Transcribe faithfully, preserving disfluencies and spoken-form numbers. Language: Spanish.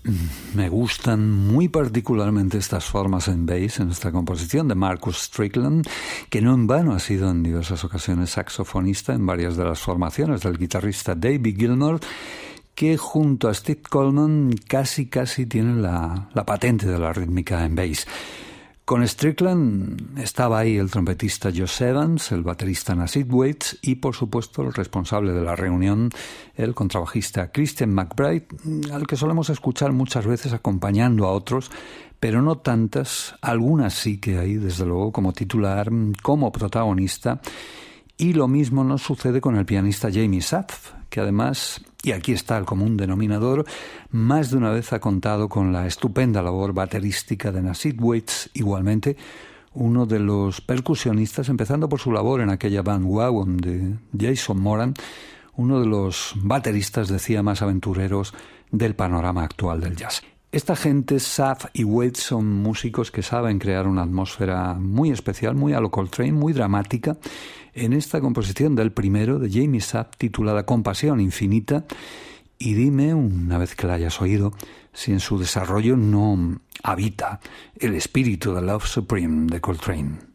Me gustan muy particularmente estas formas en bass en esta composición de Marcus Strickland, que no en vano ha sido en diversas ocasiones saxofonista en varias de las formaciones del guitarrista David Gilmour, que junto a Steve Coleman casi casi tiene la, la patente de la rítmica en bass. Con Strickland estaba ahí el trompetista Josh Evans, el baterista Nasid Waits y, por supuesto, el responsable de la reunión, el contrabajista Christian McBride, al que solemos escuchar muchas veces acompañando a otros, pero no tantas, algunas sí que hay, desde luego, como titular, como protagonista. Y lo mismo nos sucede con el pianista Jamie Zapf, que además, y aquí está el común denominador, más de una vez ha contado con la estupenda labor baterística de Nasid Waits, igualmente uno de los percusionistas, empezando por su labor en aquella band Wagon de Jason Moran, uno de los bateristas, decía, más aventureros del panorama actual del jazz. Esta gente, Zapf y Waits, son músicos que saben crear una atmósfera muy especial, muy a lo Coltrane, muy dramática, en esta composición del primero, de Jamie Zapf, titulada Compasión Infinita, y dime, una vez que la hayas oído, si en su desarrollo no habita el espíritu de Love Supreme de Coltrane.